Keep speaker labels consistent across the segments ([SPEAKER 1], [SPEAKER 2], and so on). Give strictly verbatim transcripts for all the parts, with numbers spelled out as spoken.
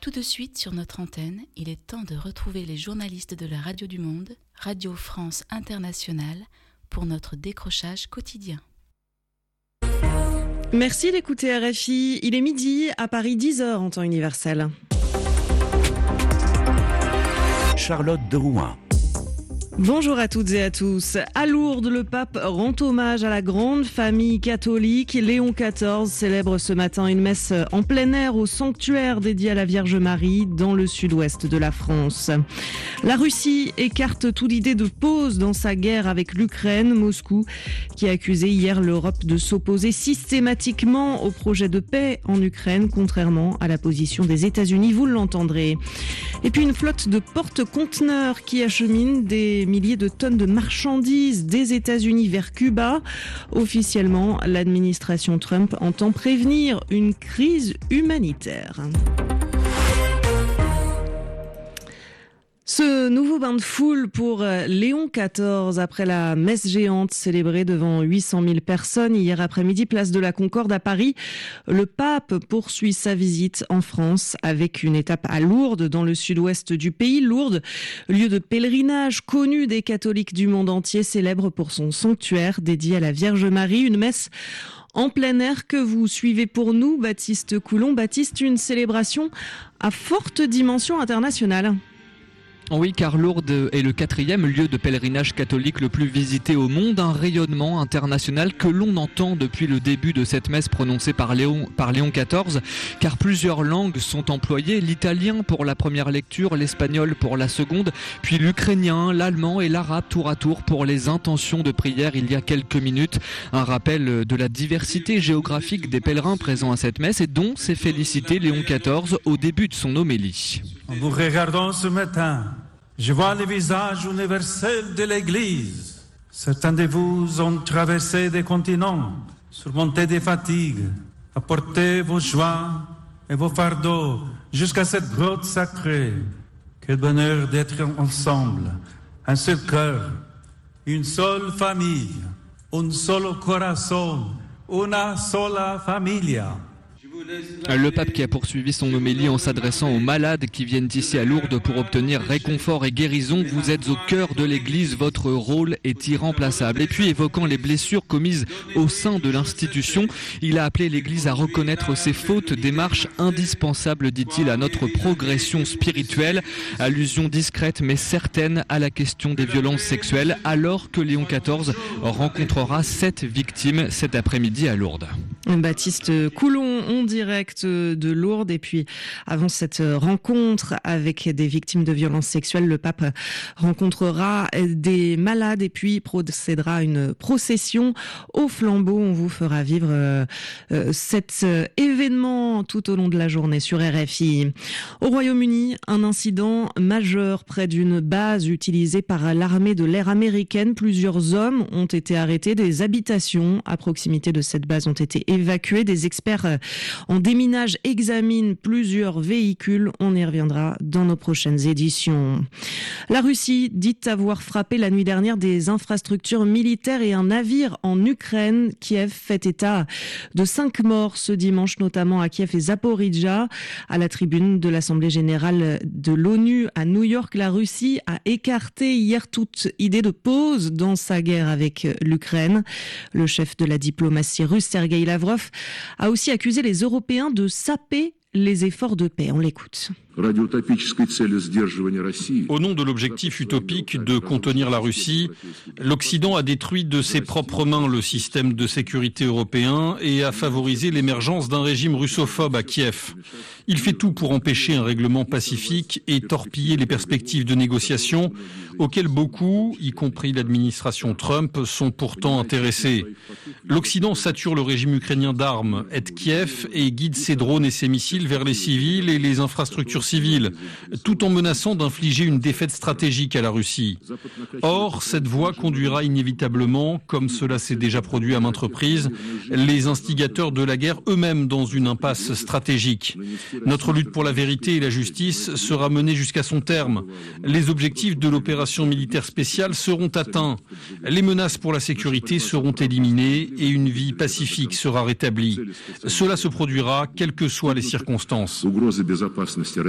[SPEAKER 1] Tout de suite sur notre antenne, il est temps de retrouver les journalistes de la Radio du Monde, Radio France Internationale, pour notre décrochage quotidien.
[SPEAKER 2] Merci d'écouter R F I. Il est midi, à Paris dix heures en temps universel.
[SPEAKER 3] Charlotte de Rouen.
[SPEAKER 2] Bonjour à toutes et à tous. À Lourdes, le pape rend hommage à la grande famille catholique. Léon quatorze célèbre ce matin une messe en plein air au sanctuaire dédié à la Vierge Marie dans le sud-ouest de la France. La Russie écarte toute idée de pause dans sa guerre avec l'Ukraine. Moscou qui a accusé hier l'Europe de s'opposer systématiquement au projet de paix en Ukraine, contrairement à la position des États-Unis, vous l'entendrez. Et puis une flotte de porte-conteneurs qui achemine des milliers de tonnes de marchandises des États-Unis vers Cuba. Officiellement, l'administration Trump entend prévenir une crise humanitaire. Ce nouveau bain de foule pour Léon quatorze après la messe géante célébrée devant huit cent mille personnes hier après-midi, place de la Concorde à Paris. Le pape poursuit sa visite en France avec une étape à Lourdes dans le sud-ouest du pays. Lourdes, lieu de pèlerinage connu des catholiques du monde entier, célèbre pour son sanctuaire dédié à la Vierge Marie. Une messe en plein air que vous suivez pour nous, Baptiste Coulon. Baptiste, une célébration à forte dimension internationale.
[SPEAKER 4] Oui, car Lourdes est le quatrième lieu de pèlerinage catholique le plus visité au monde, un rayonnement international que l'on entend depuis le début de cette messe prononcée par Léon, par Léon quatorze, car plusieurs langues sont employées, l'italien pour la première lecture, l'espagnol pour la seconde, puis l'ukrainien, l'allemand et l'arabe tour à tour pour les intentions de prière il y a quelques minutes. Un rappel de la diversité géographique des pèlerins présents à cette messe et dont s'est félicité Léon quatorze au début de son homélie.
[SPEAKER 5] En vous regardant ce matin, je vois le visage universel de l'Église. Certains de vous ont traversé des continents, surmonté des fatigues, apporté vos joies et vos fardeaux jusqu'à cette grotte sacrée. Quel bonheur d'être ensemble, un seul cœur, une seule famille, un solo corazón, una sola familia.
[SPEAKER 4] Le pape qui a poursuivi son homélie en s'adressant aux malades qui viennent ici à Lourdes pour obtenir réconfort et guérison. Vous êtes au cœur de l'Église, votre rôle est irremplaçable. Et puis évoquant les blessures commises au sein de l'institution, il a appelé l'Église à reconnaître ses fautes, démarche indispensable, dit-il, à notre progression spirituelle. Allusion discrète mais certaine à la question des violences sexuelles, alors que Léon quatorze rencontrera sept victimes cet après-midi à Lourdes.
[SPEAKER 2] Baptiste Coulon, en direct de Lourdes. Et puis, avant cette rencontre avec des victimes de violences sexuelles, le pape rencontrera des malades et puis procédera à une procession au flambeau. On vous fera vivre euh, cet événement tout au long de la journée sur R F I. Au Royaume-Uni, un incident majeur près d'une base utilisée par l'armée de l'air américaine. Plusieurs hommes ont été arrêtés. Des habitations à proximité de cette base ont été évacuées. Des experts en déminage examinent plusieurs véhicules. On y reviendra dans nos prochaines éditions. La Russie dit avoir frappé la nuit dernière des infrastructures militaires et un navire en Ukraine. Kiev fait état de cinq morts ce dimanche, notamment à Kiev et Zaporijjia. À la tribune de l'Assemblée générale de l'ONU à New York, la Russie a écarté hier toute idée de pause dans sa guerre avec l'Ukraine. Le chef de la diplomatie russe, Sergueï Lavrov, a aussi accusé les Européens de saper les efforts de paix. On l'écoute.
[SPEAKER 6] Au nom de l'objectif utopique de contenir la Russie, l'Occident a détruit de ses propres mains le système de sécurité européen et a favorisé l'émergence d'un régime russophobe à Kiev. Il fait tout pour empêcher un règlement pacifique et torpiller les perspectives de négociation auxquelles beaucoup, y compris l'administration Trump, sont pourtant intéressés. L'Occident sature le régime ukrainien d'armes, aide Kiev et guide ses drones et ses missiles vers les civils et les infrastructures civiles, tout en menaçant d'infliger une défaite stratégique à la Russie. Or, cette voie conduira inévitablement, comme cela s'est déjà produit à maintes reprises, les instigateurs de la guerre eux-mêmes dans une impasse stratégique. Notre lutte pour la vérité et la justice sera menée jusqu'à son terme. Les objectifs de l'opération militaire spéciale seront atteints. Les menaces pour la sécurité seront éliminées et une vie pacifique sera rétablie. Cela se produira quelles que soient les circonstances.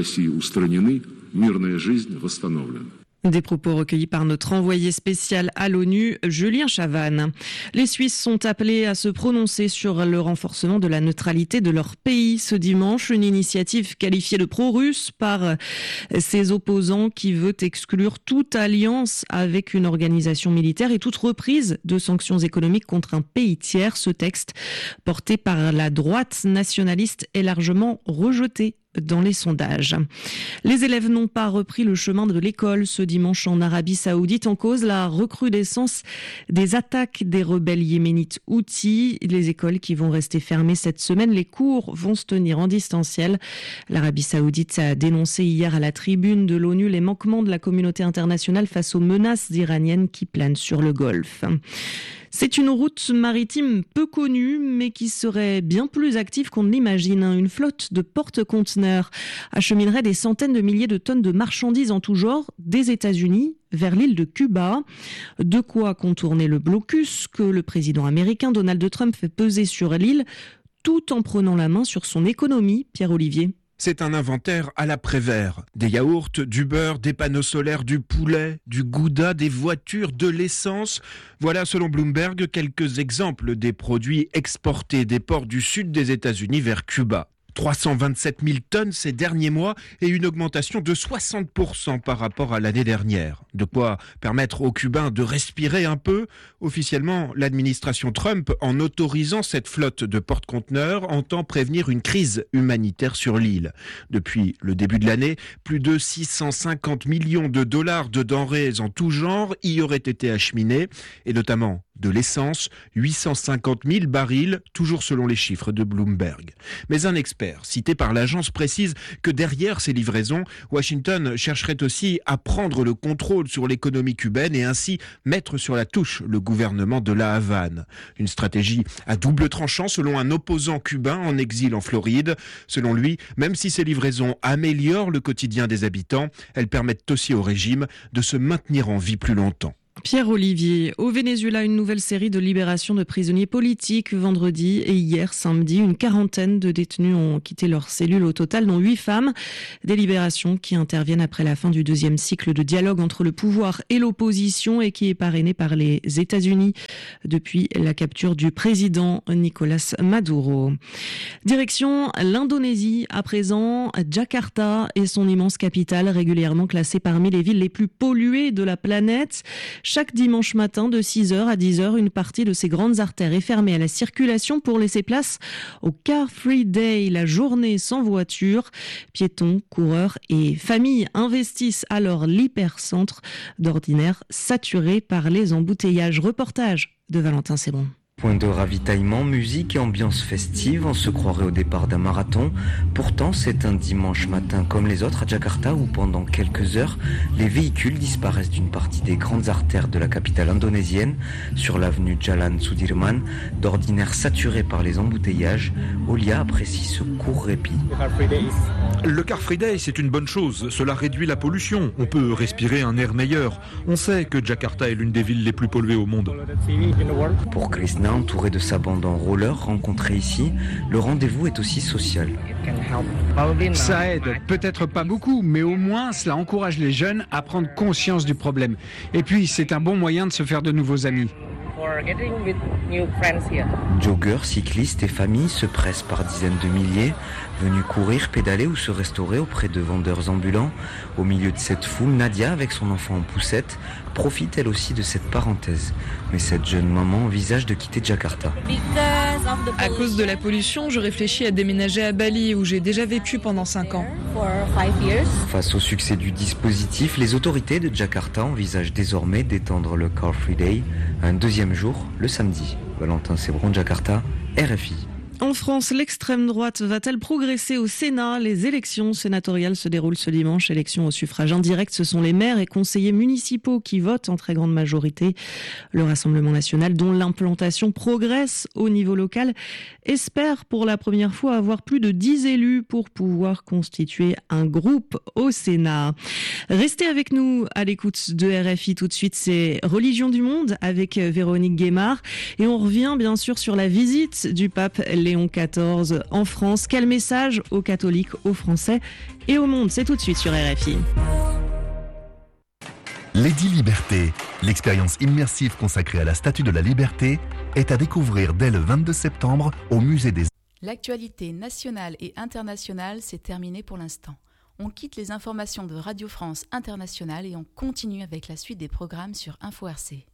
[SPEAKER 7] России устранены, мирная жизнь восстановлена.
[SPEAKER 2] Des propos recueillis par notre envoyé spécial à l'ONU, Julien Chavannes. Les Suisses sont appelés à se prononcer sur le renforcement de la neutralité de leur pays ce dimanche, une initiative qualifiée de pro-russe par ses opposants qui veut exclure toute alliance avec une organisation militaire et toute reprise de sanctions économiques contre un pays tiers. Ce texte, porté par la droite nationaliste, est largement rejeté dans les sondages. Les élèves n'ont pas repris le chemin de l'école ce dimanche en Arabie Saoudite, en cause la recrudescence des attaques des rebelles yéménites Houthis. Les écoles qui vont rester fermées cette semaine, les cours vont se tenir en distanciel. L'Arabie Saoudite a dénoncé hier à la tribune de l'ONU les manquements de la communauté internationale face aux menaces iraniennes qui planent sur le Golfe. C'est une route maritime peu connue, mais qui serait bien plus active qu'on ne l'imagine. Une flotte de porte-conteneurs acheminerait des centaines de milliers de tonnes de marchandises en tout genre des États-Unis vers l'île de Cuba. De quoi contourner le blocus que le président américain Donald Trump fait peser sur l'île, tout en prenant la main sur son économie. Pierre-Olivier.
[SPEAKER 8] C'est un inventaire à la Prévert. Des yaourts, du beurre, des panneaux solaires, du poulet, du gouda, des voitures, de l'essence. Voilà, selon Bloomberg, quelques exemples des produits exportés des ports du sud des États-Unis vers Cuba. trois cent vingt-sept mille tonnes ces derniers mois et une augmentation de soixante pour cent par rapport à l'année dernière. De quoi permettre aux Cubains de respirer un peu. Officiellement, l'administration Trump, en autorisant cette flotte de porte-conteneurs, entend prévenir une crise humanitaire sur l'île. Depuis le début de l'année, plus de six cent cinquante millions de dollars de denrées en tout genre y auraient été acheminés, et notamment de l'essence, huit cent cinquante mille barils, toujours selon les chiffres de Bloomberg. Mais un expert cité par l'agence précise que derrière ces livraisons, Washington chercherait aussi à prendre le contrôle sur l'économie cubaine et ainsi mettre sur la touche le gouvernement de la Havane. Une stratégie à double tranchant selon un opposant cubain en exil en Floride. Selon lui, même si ces livraisons améliorent le quotidien des habitants, elles permettent aussi au régime de se maintenir en vie plus longtemps.
[SPEAKER 2] Pierre-Olivier, au Venezuela, une nouvelle série de libérations de prisonniers politiques vendredi et hier samedi. Une quarantaine de détenus ont quitté leur cellule au total, dont huit femmes. Des libérations qui interviennent après la fin du deuxième cycle de dialogue entre le pouvoir et l'opposition et qui est parrainé par les États-Unis depuis la capture du président Nicolas Maduro. Direction l'Indonésie à présent. Jakarta et son immense capitale, régulièrement classée parmi les villes les plus polluées de la planète. Chaque dimanche matin de six heures à dix heures, une partie de ces grandes artères est fermée à la circulation pour laisser place au Car Free Day, la journée sans voiture. Piétons, coureurs et familles investissent alors l'hypercentre, d'ordinaire saturé par les embouteillages. Reportage de Valentin Sebon.
[SPEAKER 9] Point de ravitaillement, musique et ambiance festive, on se croirait au départ d'un marathon. Pourtant, c'est un dimanche matin comme les autres à Jakarta où pendant quelques heures, les véhicules disparaissent d'une partie des grandes artères de la capitale indonésienne. Sur l'avenue Jalan Sudirman, d'ordinaire saturée par les embouteillages, Olia apprécie ce court répit.
[SPEAKER 10] Le Car Free Day, c'est une bonne chose. Cela réduit la pollution. On peut respirer un air meilleur. On sait que Jakarta est l'une des villes les plus polluées au monde.
[SPEAKER 9] Pour Krishna, entouré de sa bande en roller rencontrée ici, le rendez-vous est aussi social.
[SPEAKER 11] Ça aide, peut-être pas beaucoup, mais au moins cela encourage les jeunes à prendre conscience du problème. Et puis c'est un bon moyen de se faire de nouveaux amis.
[SPEAKER 9] Joggeurs, cyclistes et familles se pressent par dizaines de milliers, venus courir, pédaler ou se restaurer auprès de vendeurs ambulants. Au milieu de cette foule, Nadia, avec son enfant en poussette, profite elle aussi de cette parenthèse. Mais cette jeune maman envisage de quitter Jakarta.
[SPEAKER 12] À cause de la pollution, je réfléchis à déménager à Bali, où j'ai déjà vécu pendant cinq ans.
[SPEAKER 9] Face au succès du dispositif, les autorités de Jakarta envisagent désormais d'étendre le Car Free Day à un deuxième jour, le samedi. Valentin Sebron, Jakarta, R F I.
[SPEAKER 2] En France, l'extrême droite va-t-elle progresser au Sénat ? Les élections sénatoriales se déroulent ce dimanche. Élections au suffrage indirect, ce sont les maires et conseillers municipaux qui votent en très grande majorité. Le Rassemblement national, dont l'implantation progresse au niveau local, espère pour la première fois avoir plus de dix élus pour pouvoir constituer un groupe au Sénat. Restez avec nous à l'écoute de R F I. Tout de suite, c'est Religion du monde avec Véronique Guémard. Et on revient bien sûr sur la visite du pape Léon quatorze en France. Quel message aux catholiques, aux Français et au monde? C'est tout de suite sur R F I.
[SPEAKER 13] Lady Liberté, l'expérience immersive consacrée à la Statue de la Liberté, est à découvrir dès le vingt-deux septembre au musée des...
[SPEAKER 1] L'actualité nationale et internationale s'est terminée pour l'instant. On quitte les informations de Radio France Internationale et on continue avec la suite des programmes sur Info R C.